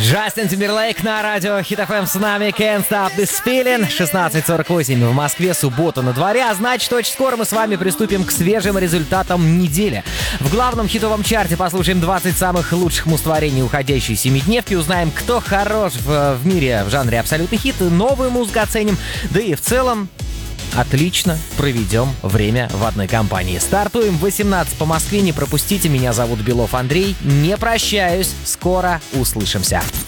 Джастин Тимберлейк на радио Хит FM с нами. Can't Stop This Feeling. 16:48 в Москве, суббота на дворе. А значит, очень скоро мы с вами приступим к свежим результатам недели. В главном хитовом чарте послушаем 20 самых лучших муз-творений уходящей семидневки. Узнаем, кто хорош в мире в жанре абсолютный хит. Новую музыку оценим. Да и в целом отлично проведем время в одной компании. Стартуем в 18 по Москве. Не пропустите. Меня зовут Белов Андрей. Не прощаюсь. Скоро услышимся.